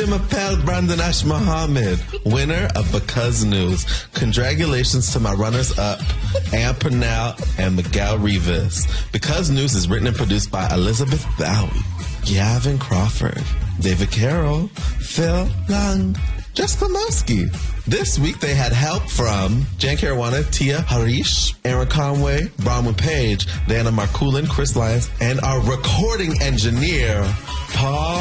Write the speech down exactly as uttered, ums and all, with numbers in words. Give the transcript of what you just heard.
Appel Brandon Ash Mohammed, winner of Because News. Congratulations to my runners-up, Ann Purnell and Miguel Rivas. Because News is written and produced by Elizabeth Bowie, Gavin Crawford, David Carroll, Phil Lang, Jessica Mosky. This week they had help from Jan Caruana, Tia Harish, Aaron Conway, Bronwyn Page, Diana Markulin, Chris Lyons, and our recording engineer, Paul